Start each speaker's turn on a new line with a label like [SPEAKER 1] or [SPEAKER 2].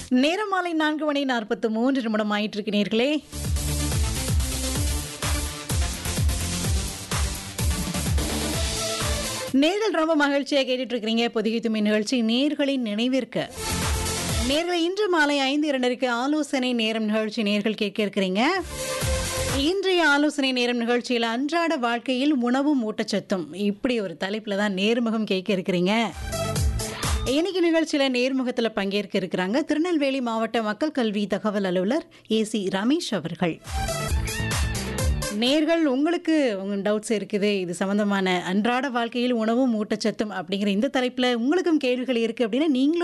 [SPEAKER 1] நேரம் மாலை 4:43 ஆயிட்டு இருக்கு நேர்களே. நேர்கள் ரொம்ப மகிழ்ச்சியாக கேட்டுட்டு இருக்கிறீங்க பொதிகை தும்மி நிகழ்ச்சி. நேர்களின் நினைவிற்கு நேர்களை இன்று மாலை 5:02 ஆலோசனை நேரம் நிகழ்ச்சி நேர்கள் கேட்க இருக்கிறீங்க. இன்றைய ஆலோசனை நேரம் நிகழ்ச்சியில் அன்றாட வாழ்க்கையில் உணவும் ஊட்டச்சத்தும் இப்படி ஒரு தலைப்பில் தான் நேர்முகம் கேட்க இருக்கிறீங்க. இன்னைக்கு நிகழ்ச்சியில் நேர்முகத்தில் பங்கேற்க இருக்கிறாங்க திருநெல்வேலி மாவட்ட மக்கள் கல்வி தகவல் அலுவலர் ஏசி ரமேஷ் அவர்கள். நேர்கள் உங்களுக்கு உங்கள் டவுட்ஸ் இருக்குது, இது சம்பந்தமான அன்றாட வாழ்க்கையில் உணவும் ஊட்டச்சத்தும் அப்படிங்கிற இந்த தலைப்பில் உங்களுக்கும் கேள்விகள் இருக்குது அப்படின்னா நீங்களும்